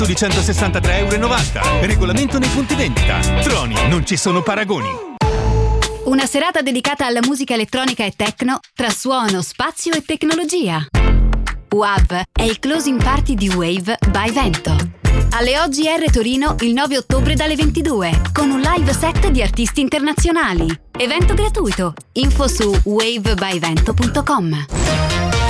di 163,90 €. Regolamento nei punti vendita. Troni, non ci sono paragoni. Una serata dedicata alla musica elettronica e techno tra suono, spazio e tecnologia. WAV è il closing party di Wave by Vento. Alle OGR Torino il 9 ottobre dalle 22 con un live set di artisti internazionali. Evento gratuito. Info su wavebyvento.com.